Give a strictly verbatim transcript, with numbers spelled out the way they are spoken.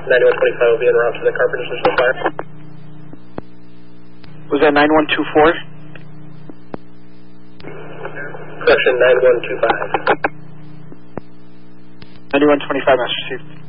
ninety-one twenty-five will be en route to the Carpenters Initial Fire. Was that nine one two four? Correction, nine one two five. ninety-one twenty-five, Master Chief.